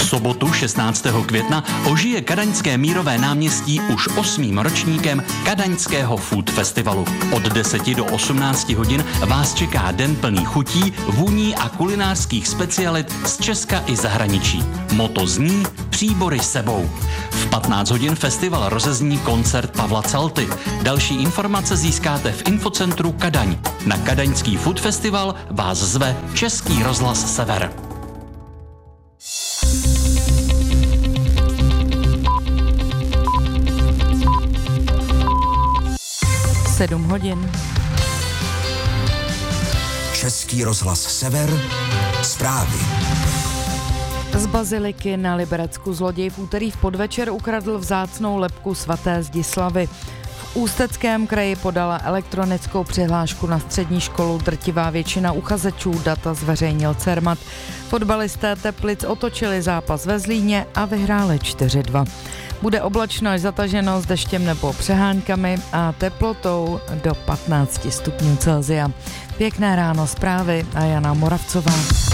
sobotu 16. května ožije kadaňské Mírové náměstí už 8. ročníkem Kadaňského Food Festivalu. Od 10 do 18 hodin vás čeká den plný chutí, vůní a kulinářských specialit z Česka i zahraničí. Motto zní Příbory sebou. V 15 hodin festival rozezní koncert Pavla Calty. Další informace získáte v infocentru Kadaň. Na Kadaňský Food Festival vás zve Český rozhlas Sever. Sedm hodin. Český rozhlas Sever. Zprávy. Z baziliky na Liberecku zloděj v úterý v podvečer ukradl vzácnou lebku svaté Zdislavy. V Ústeckém kraji podala elektronickou přihlášku na střední školu drtivá většina uchazečů, data zveřejnil Cermat. Fotbalisté Teplic otočili zápas ve Zlíně a vyhráli 4-2. Bude oblačno až zataženo s deštěm nebo přeháňkami a teplotou do 15 stupňů Celsia. Pěkné ráno, zprávy a Jana Moravcová.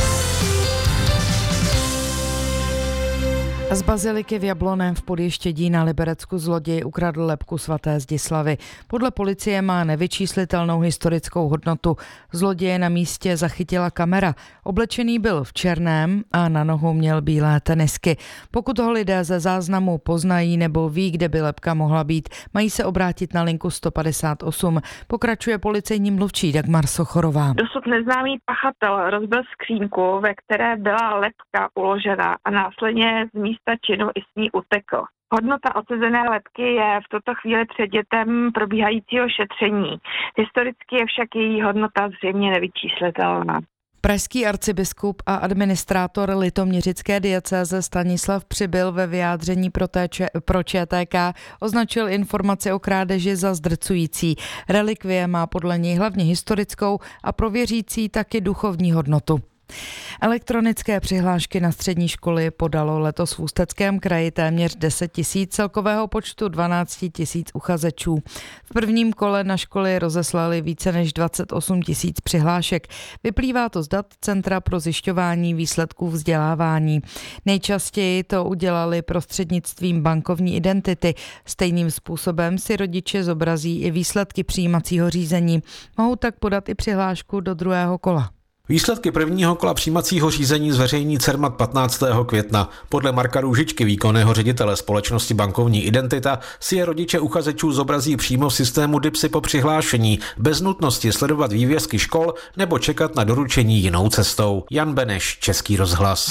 Z baziliky v Jablonném v Podještědí na Liberecku zloděj ukradl lebku svaté Zdislavy. Podle policie má nevyčíslitelnou historickou hodnotu. Zloděje na místě zachytila kamera. Oblečený byl v černém a na nohu měl bílé tenisky. Pokud ho lidé ze záznamu poznají nebo ví, kde by lebka mohla být, mají se obrátit na linku 158. Pokračuje policejní mluvčí Dagmar Sochorová. Dosud neznámý pachatel rozbil skřínku, ve které byla lebka uložena a následně z místa činu i s ní utekl. Hodnota odcezené lebky je v tuto chvíli předmětem probíhajícího šetření. Historicky je však její hodnota zřejmě nevyčíslitelná. Pražský arcibiskup a administrátor litoměřické diecéze Stanislav Přibyl ve vyjádření pro ČTK označil informaci o krádeži za zdrcující. Relikvie má podle něj hlavně historickou a pro věřící taky duchovní hodnotu. Elektronické přihlášky na střední školy podalo letos v Ústeckém kraji téměř 10 000 celkového počtu 12 000 uchazečů. V prvním kole na školy rozeslali více než 28 000 přihlášek. Vyplývá to z dat Centra pro zjišťování výsledků vzdělávání. Nejčastěji to udělali prostřednictvím bankovní identity. Stejným způsobem si rodiče zobrazí i výsledky přijímacího řízení. Mohou tak podat i přihlášku do druhého kola. Výsledky prvního kola přijímacího řízení zveřejní Cermat 15. května. Podle Marka Růžičky, výkonného ředitele společnosti Bankovní identita, si je rodiče uchazečů zobrazí přímo v systému DIPSy po přihlášení, bez nutnosti sledovat vývězky škol nebo čekat na doručení jinou cestou. Jan Beneš, Český rozhlas.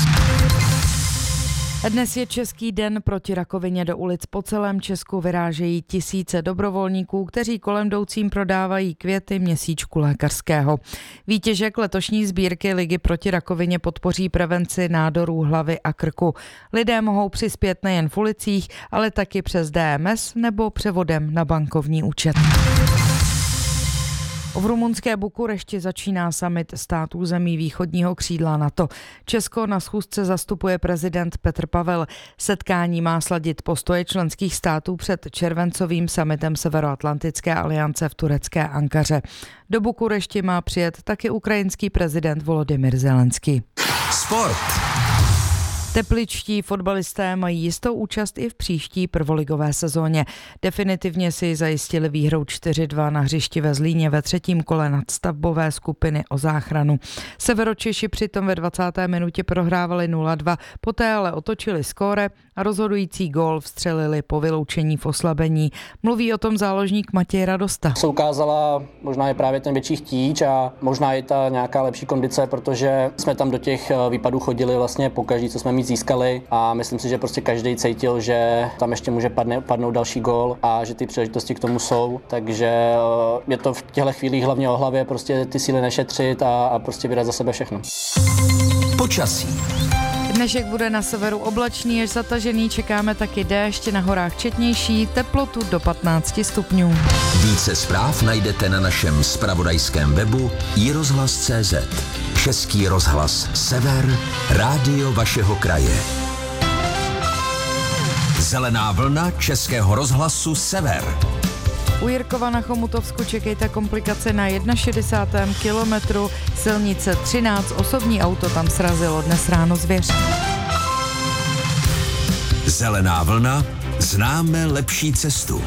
Dnes je Český den proti rakovině. Do ulic po celém Česku vyrážejí tisíce dobrovolníků, kteří kolem jdoucím prodávají květy měsíčku lékařského. Výtěžek letošní sbírky Ligy proti rakovině podpoří prevenci nádorů hlavy a krku. Lidé mohou přispět nejen v ulicích, ale taky přes DMS nebo převodem na bankovní účet. V rumunské Bukurešti začíná summit států zemí východního křídla NATO. Česko na schůzce zastupuje prezident Petr Pavel. Setkání má sladit postoje členských států před červencovým summitem Severoatlantické aliance v turecké Ankaře. Do Bukurešti má přijet taky ukrajinský prezident Volodymyr Zelenský. Sport. Tepličtí fotbalisté mají jistou účast i v příští prvoligové sezóně. Definitivně si zajistili výhrou 4-2 na hřišti ve Zlíně ve třetím kole nadstavbové skupiny o záchranu. Severočeši přitom ve 20. minutě prohrávali 0-2, poté ale otočili skóre a rozhodující gól vstřelili po vyloučení v oslabení. Mluví o tom záložník Matěj Radosta. Se ukázala možná je právě ten větší chtíč a možná je ta nějaká lepší kondice, protože jsme tam do těch výpadů chodili vlastně pokaždý, co jsme mít získali a myslím si, že prostě každý cítil, že tam ještě může padnout další gól a že ty příležitosti k tomu jsou, takže je to v těchto chvílích hlavně o hlavě prostě ty síly nešetřit a prostě vydat za sebe všechno. Počasí. Dnešek bude na severu oblačný až zatažený, čekáme taky déšť, na horách četnější, teplotu do 15 stupňů. Více zpráv najdete na našem zpravodajském webu iRozhlas.cz. Český rozhlas Sever, rádio vašeho kraje. Zelená vlna Českého rozhlasu Sever. U Jirkova na Chomutovsku čekejte komplikace na 61. kilometru silnice 13. Osobní auto tam srazilo dnes ráno zvěř. Zelená vlna, známe lepší cestu.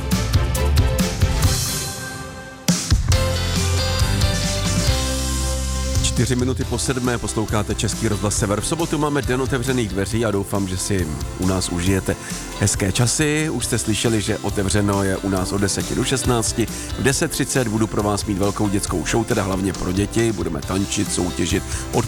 Čtyři minuty po 7 posloucháte Český rozhlas Sever. V sobotu máme den otevřených dveří a doufám, že si u nás užijete hezké časy. Už jste slyšeli, že otevřeno je u nás od 10 do 16. V 10:30 budu pro vás mít velkou dětskou show, teda hlavně pro děti. Budeme tančit, soutěžit. Od